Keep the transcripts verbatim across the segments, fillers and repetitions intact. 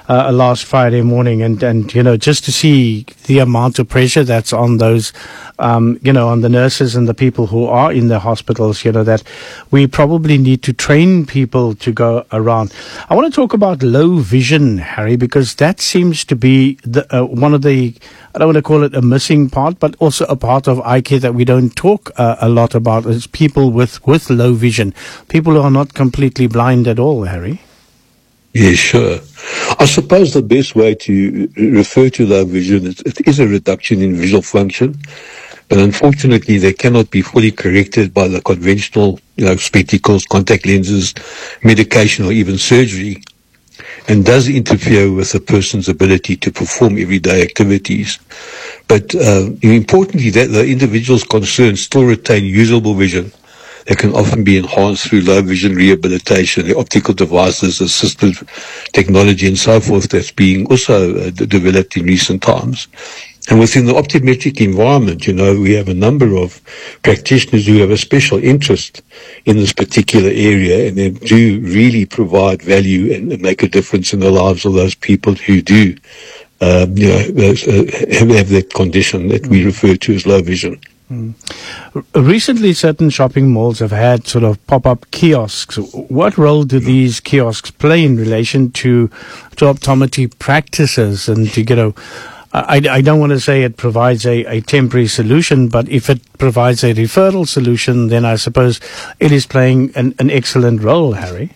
uh, last Friday morning, and, and, you know, just to see the amount of pressure that's on those, um, you know, on the nurses and the people who are in the hospitals, you know, that we probably need to train people to go around. I want to talk about low vision, Harry, because that seems to be the, uh, one of the, I don't want to call it a missing part, but also a part of eye care that we don't talk uh, a lot about is people with, with low vision, people who are not completely blind at all, Harry. Yeah, sure. I suppose the best way to refer to low vision is it is a reduction in visual function, but unfortunately they cannot be fully corrected by the conventional, you know, spectacles, contact lenses, medication, or even surgery, and does interfere with a person's ability to perform everyday activities. But uh, importantly, that the individuals concerned still retain usable vision. They can often be enhanced through low vision rehabilitation, the optical devices, assistive technology, and so forth that's being also uh, d- developed in recent times. And within the optometric environment, you know, we have a number of practitioners who have a special interest in this particular area, and they do really provide value and, and make a difference in the lives of those people who do, um, you know, those, uh, have, have that condition that we refer to as low vision. Mm. Recently, certain shopping malls have had sort of pop-up kiosks. What role do these kiosks play in relation to to optometry practices? And to, you know, I, I don't want to say it provides a, a temporary solution, but if it provides a referral solution, then I suppose it is playing an, an excellent role, Harry.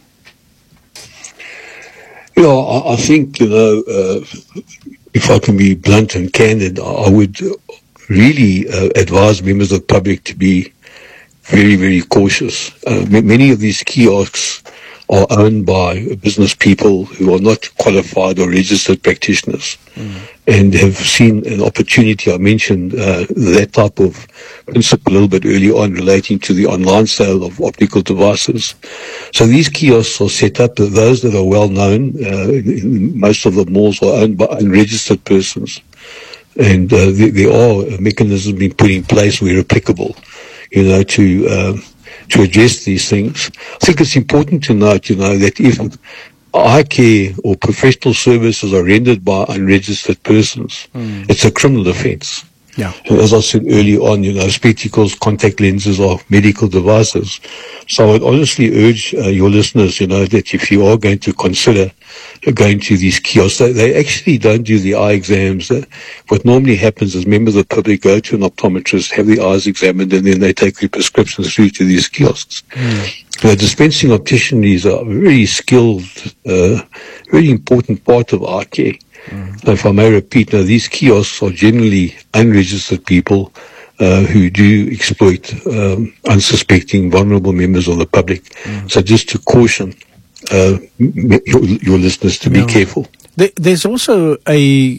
Yeah, I, I think, you know, uh, if I can be blunt and candid, I would really uh, advise members of the public to be very, very cautious. Uh, m- many of these kiosks are owned by business people who are not qualified or registered practitioners, mm. and have seen an opportunity. I mentioned uh, that type of principle a little bit early on relating to the online sale of optical devices. So these kiosks are set up, those that are well known, uh, in, in most of the malls are owned by unregistered persons. And uh, there, there are mechanisms being put in place where applicable, you know, to um, to address these things. I think it's important to note, you know, that if eye care or professional services are rendered by unregistered persons, mm. it's a criminal offence. Yeah. And as I said earlier on, you know, spectacles, contact lenses are medical devices. So I would honestly urge uh, your listeners, you know, that if you are going to consider going to these kiosks, they, they actually don't do the eye exams. Uh, what normally happens is members of the public go to an optometrist, have the eyes examined, and then they take their prescriptions through to these kiosks. Mm. The dispensing opticians are a very skilled, uh, very important part of eye care. Mm. If I may repeat, now these kiosks are generally unregistered people uh, who do exploit um, unsuspecting, vulnerable members of the public. Mm. So just to caution uh, your, your listeners to no. be careful. There, there's also a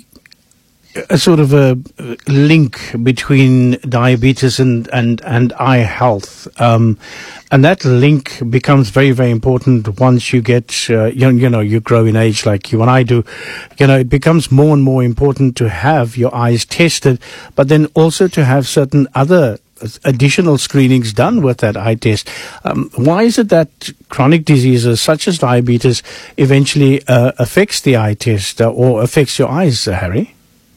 a sort of a link between diabetes and, and, and eye health. Um, and that link becomes very, very important once you get, uh, you, you know, you grow in age like you and I do. You know, it becomes more and more important to have your eyes tested, but then also to have certain other additional screenings done with that eye test. Um, why is it that chronic diseases such as diabetes eventually uh, affects the eye test uh, or affects your eyes, uh, Harry?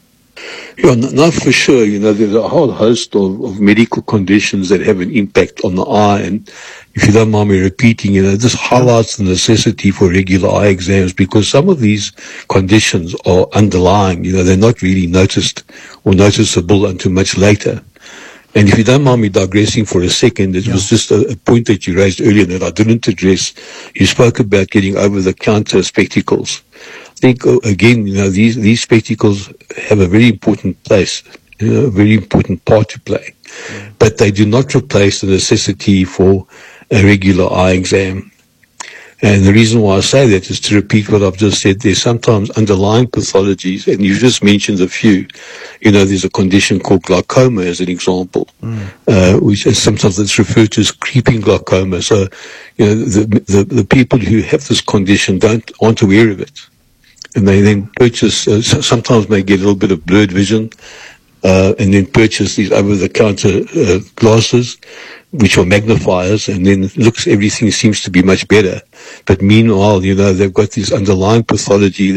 Yeah, no, for sure. You know, there's a whole host of, of medical conditions that have an impact on the eye. And if you don't mind me repeating, you know, this highlights the necessity for regular eye exams, because some of these conditions are underlying. You know, they're not really noticed or noticeable until much later. And if you don't mind me digressing for a second, it yeah. was just a, a point that you raised earlier that I didn't address. You spoke about getting over-the-counter spectacles. I think, uh, again, you know, these, these spectacles have a very important place, you know, a very important part to play. Yeah. But they do not replace the necessity for a regular eye exam. And the reason why I say that is to repeat what I've just said. There's sometimes underlying pathologies, and you just mentioned a few. You know, there's a condition called glaucoma as an example, mm. uh, which is sometimes it's referred to as creeping glaucoma. So, you know, the, the, the people who have this condition don't, aren't aware of it. And they then purchase, uh, sometimes may get a little bit of blurred vision, uh, and then purchase these over-the-counter uh, glasses, which are magnifiers, and then it looks, everything seems to be much better. But meanwhile, you know, they've got this underlying pathology